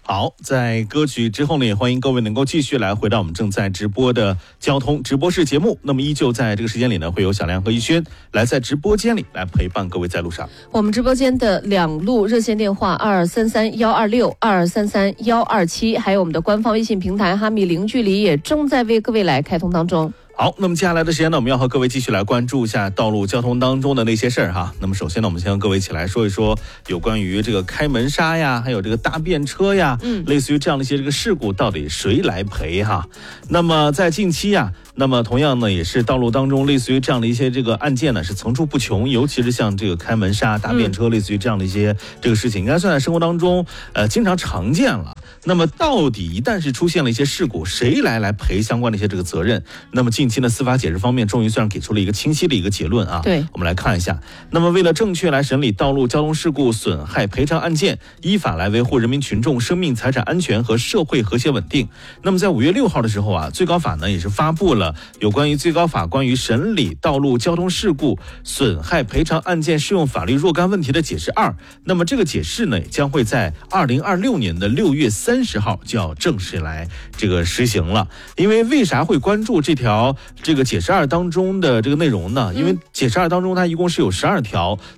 好，在歌曲之后呢，也欢迎各位能够继续来回到我们正在直播的交通直播室节目。那么依旧在这个时间里呢，会有小亮和逸轩来在直播间里来陪伴各位在路上。 我们直播间的2路热线电话233126、233127，还有我们的官方微信平台哈密零距离也正在为各位来开通当中。 好，那么接下来的时间呢，我们要和各位继续来关注一下道路交通当中的那些事儿哈。那么首先呢，我们先和各位一起来说一说有关于这个开门刹呀，还有这个大便车呀，类似于这样的一些这个事故，到底谁来赔哈？那么在近期呀，那么同样呢，也是道路当中类似于这样的一些这个案件呢，是层出不穷，尤其是像这个开门刹、大便车，类似于这样的一些这个事情，应该算在生活当中经常常见了。那么到底一旦是出现了一些事故，谁来赔相关的一些这个责任？那么近期呢，司法解释方面终于算是给出了一个清晰的一个结论啊。 对， 我们来看一下。那么为了正确来审理道路交通事故损害赔偿案件，依法来维护人民群众生命财产安全和社会和谐稳定。那么在5月6号的时候啊，最高法呢也是发布了有关于最高法关于审理道路交通事故损害赔偿案件适用法律若干问题的解释2。那么这个解释呢，将会在2026年的6月30号就要正式来这个实行了。因为为啥会关注这条这个解释2当中的这个内容呢？因为解释2当中它一共是有12条，